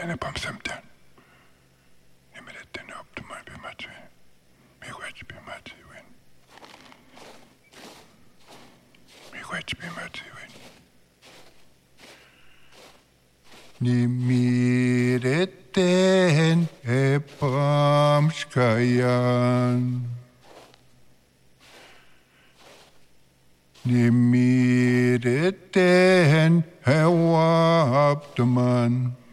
Tene pam samten. Nimelet up to my be match. Me watch be match when. Me watch be match when. Nimireten pam skayan. Nimireten hewaptaman.